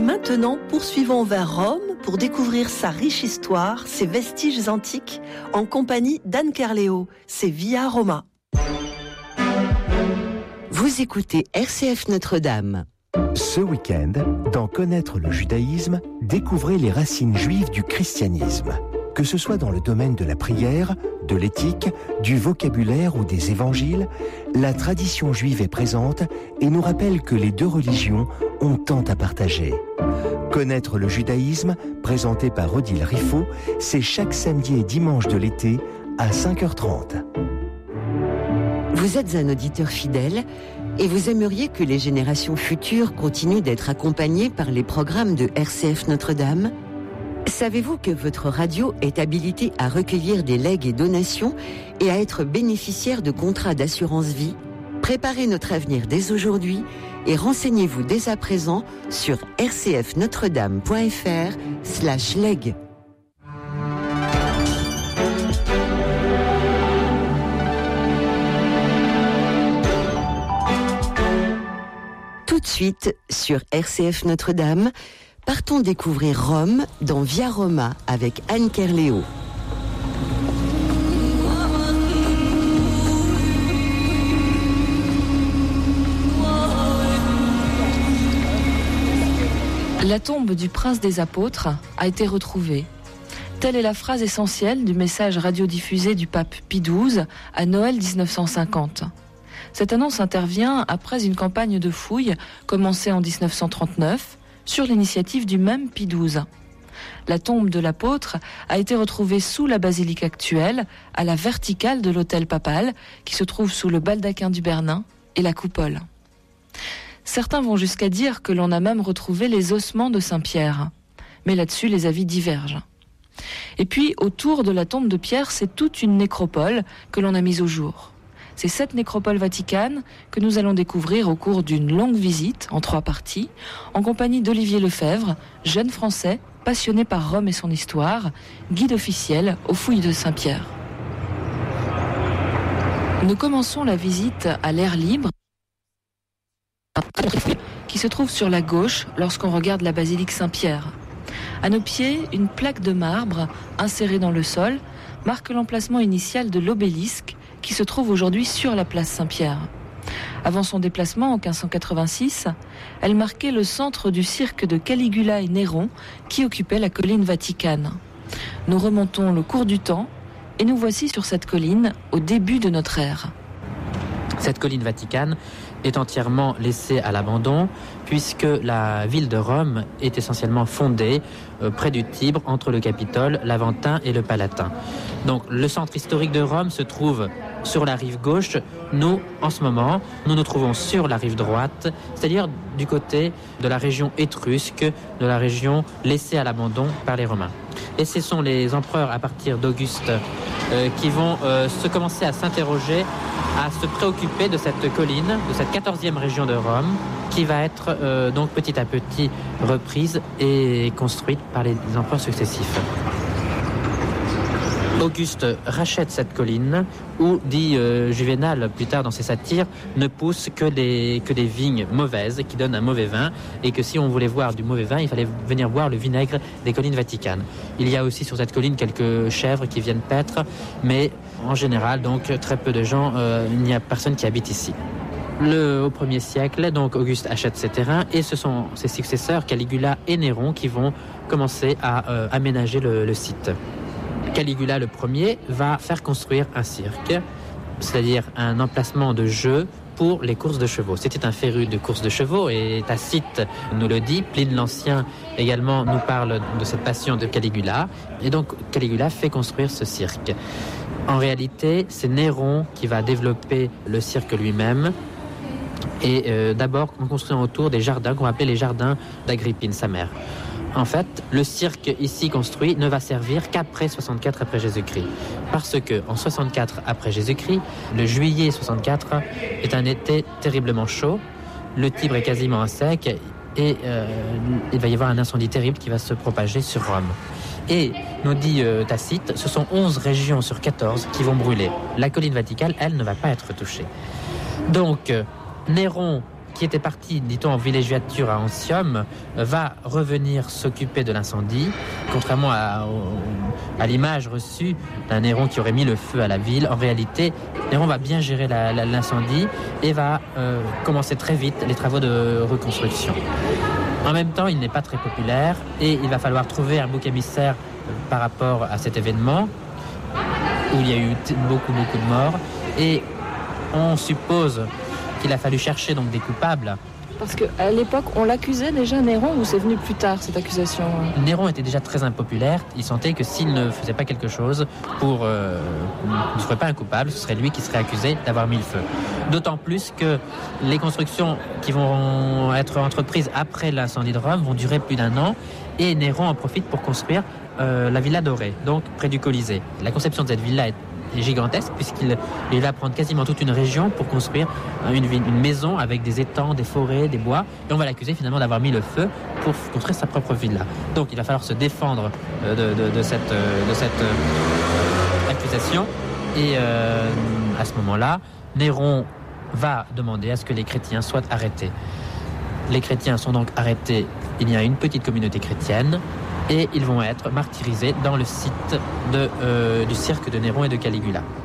maintenant, poursuivons vers Rome pour découvrir sa riche histoire, ses vestiges antiques, en compagnie d'Anne Kerléo. C'est Via Roma. Vous écoutez RCF Notre-Dame. Ce week-end, dans Connaître le judaïsme, découvrez les racines juives du christianisme. Que ce soit dans le domaine de la prière, de l'éthique, du vocabulaire ou des évangiles, la tradition juive est présente et nous rappelle que les deux religions ont tant à partager. Connaître le judaïsme, présenté par Odile Riffaut, c'est chaque samedi et dimanche de l'été à 5h30. Vous êtes un auditeur fidèle et vous aimeriez que les générations futures continuent d'être accompagnées par les programmes de RCF Notre-Dame ? Savez-vous que votre radio est habilitée à recueillir des legs et donations et à être bénéficiaire de contrats d'assurance vie ? Préparez notre avenir dès aujourd'hui et renseignez-vous dès à présent sur rcfnotredame.fr/leg. Tout de suite sur RCF Notre-Dame, partons découvrir Rome dans Via Roma avec Anne Kerléo. La tombe du prince des apôtres a été retrouvée. Telle est la phrase essentielle du message radiodiffusé du pape Pie XII à Noël 1950. Cette annonce intervient après une campagne de fouilles commencée en 1939 sur l'initiative du même Pie XII. La tombe de l'apôtre a été retrouvée sous la basilique actuelle, à la verticale de l'autel papal, qui se trouve sous le baldaquin du Bernin et la coupole. Certains vont jusqu'à dire que l'on a même retrouvé les ossements de Saint-Pierre. Mais là-dessus, les avis divergent. Et puis, autour de la tombe de Pierre, c'est toute une nécropole que l'on a mise au jour. C'est cette nécropole vaticane que nous allons découvrir au cours d'une longue visite, en 3 parties, en compagnie d'Olivier Lefebvre, jeune Français, passionné par Rome et son histoire, guide officiel aux fouilles de Saint-Pierre. Nous commençons la visite à l'air libre, qui se trouve sur la gauche lorsqu'on regarde la basilique Saint-Pierre. À nos pieds, une plaque de marbre insérée dans le sol marque l'emplacement initial de l'obélisque qui se trouve aujourd'hui sur la place Saint-Pierre. Avant son déplacement en 1586, elle marquait le centre du cirque de Caligula et Néron qui occupait la colline Vaticane. Nous remontons le cours du temps et nous voici sur cette colline au début de notre ère. Cette colline Vaticane est entièrement laissée à l'abandon puisque la ville de Rome est essentiellement fondée près du Tibre entre le Capitole, l'Aventin et le Palatin. Donc le centre historique de Rome se trouve sur la rive gauche. Nous, en ce moment, nous nous trouvons sur la rive droite, c'est-à-dire du côté de la région étrusque, de la région laissée à l'abandon par les Romains. Et ce sont les empereurs à partir d'Auguste qui vont se commencer à s'interroger, à se préoccuper de cette colline, de cette 14e région de Rome, qui va être donc petit à petit reprise et construite par les empereurs successifs. Auguste rachète cette colline où, dit Juvénal plus tard dans ses satires, ne poussent que des vignes mauvaises qui donnent un mauvais vin, et que si on voulait boire du mauvais vin, il fallait venir boire le vinaigre des collines vaticanes. Il y a aussi sur cette colline quelques chèvres qui viennent paître, mais en général, donc très peu de gens, il n'y a personne qui habite ici. Au 1er siècle, donc Auguste achète ces terrains et ce sont ses successeurs, Caligula et Néron, qui vont commencer à aménager le site. Caligula le premier va faire construire un cirque, c'est-à-dire un emplacement de jeu pour les courses de chevaux. C'était un féru de courses de chevaux et Tacite nous le dit, Pline l'Ancien également nous parle de cette passion de Caligula. Et donc Caligula fait construire ce cirque. En réalité, c'est Néron qui va développer le cirque lui-même. Et d'abord en construisant autour des jardins qu'on va appeler les jardins d'Agrippine, sa mère. En fait, le cirque ici construit ne va servir qu'après 64 après Jésus-Christ. Parce que en 64 après Jésus-Christ, le juillet 64 est un été terriblement chaud, le Tibre est quasiment à sec et il va y avoir un incendie terrible qui va se propager sur Rome. Et, nous dit Tacite, ce sont 11 régions sur 14 qui vont brûler. La colline vaticale, elle, ne va pas être touchée. Donc, Néron qui était parti, dit-on, en villégiature à Antium, va revenir s'occuper de l'incendie, contrairement à l'image reçue d'un Néron qui aurait mis le feu à la ville. En réalité, Néron va bien gérer l'incendie et va commencer très vite les travaux de reconstruction. En même temps, il n'est pas très populaire et il va falloir trouver un bouc émissaire par rapport à cet événement où il y a eu beaucoup de morts, et on suppose qu'il a fallu chercher donc des coupables. Parce qu'à l'époque, on l'accusait déjà, Néron, ou c'est venu plus tard, cette accusation? Néron était déjà très impopulaire. Il sentait que s'il ne faisait pas quelque chose ne serait pas un coupable, ce serait lui qui serait accusé d'avoir mis le feu. D'autant plus que les constructions qui vont être entreprises après l'incendie de Rome vont durer plus d'1 an, et Néron en profite pour construire la Villa Dorée, donc près du Colisée. La conception de cette villa est gigantesque, puisqu'il va prendre quasiment toute une région pour construire une maison avec des étangs, des forêts, des bois, et on va l'accuser finalement d'avoir mis le feu pour construire sa propre villa. Donc il va falloir se défendre de cette accusation, et à ce moment-là, Néron va demander à ce que les chrétiens soient arrêtés. Les chrétiens sont donc arrêtés, il y a une petite communauté chrétienne, et ils vont être martyrisés dans le site du cirque de Néron et de Caligula.